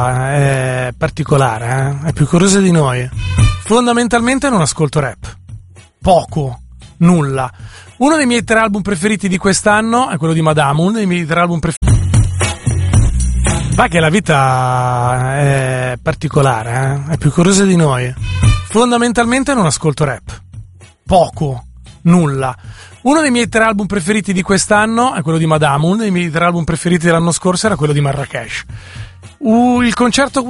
È particolare, è più curiosa di noi. Fondamentalmente non ascolto rap. Poco, nulla. Uno dei miei 3 album preferiti di quest'anno è quello di Madame, uno dei miei 3 album preferiti. Va che la vita è particolare, è più curiosa di noi. Fondamentalmente non ascolto rap. Poco, nulla. Uno dei miei 3 album preferiti di quest'anno è quello di Madame, uno dei miei 3 album preferiti dell'anno scorso era quello di Marrakesh. Il concerto